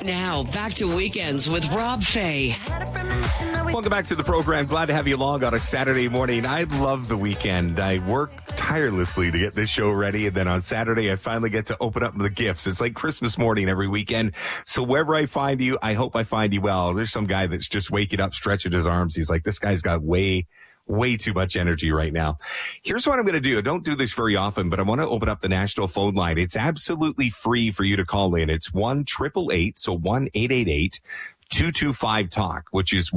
Now, back to Weekends with Rob Fay. Welcome back to the program. Glad to have you along on a Saturday morning. I love the weekend. I work tirelessly to get this show ready, and then on Saturday, I finally get to open up the gifts. It's like Christmas morning every weekend. So wherever I find you, I hope I find you well. There's some guy that's just waking up, stretching his arms. He's like, this guy's got way too much energy right now. Here's what I'm going to do. I don't do this very often, but I want to open up the national phone line. It's absolutely free for you to call in. It's 1-888, so 1-888-225-TALK, which is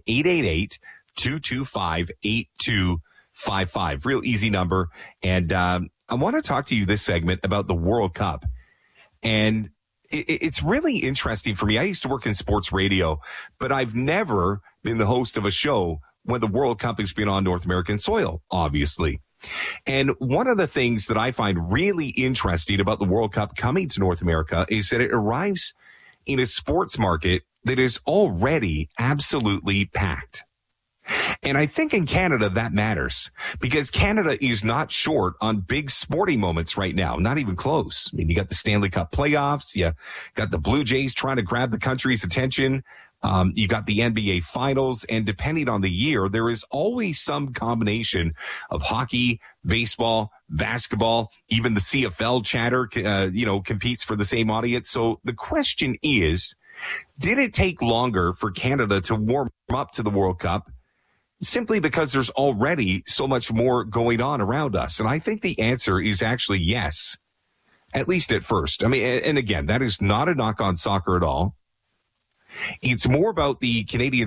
1-888-225-8255. Real easy number. And I want to talk to you this segment about the World Cup. And it's really interesting for me. I used to work in sports radio, but I've never been the host of a show when the World Cup has been on North American soil, obviously. And one of the things that I find really interesting about the World Cup coming to North America is that it arrives in a sports market that is already absolutely packed. And I think in Canada that matters because Canada is not short on big sporting moments right now, not even close. I mean, you got the Stanley Cup playoffs, you got the Blue Jays trying to grab the country's attention. You got the NBA finals, and depending on the year, there is always some combination of hockey, baseball, basketball, even the CFL chatter, competes for the same audience. So the question is, did it take longer for Canada to warm up to the World Cup simply because there's already so much more going on around us? And I think the answer is actually yes, at least at first. I mean, and again, that is not a knock on soccer at all. It's more about the Canadian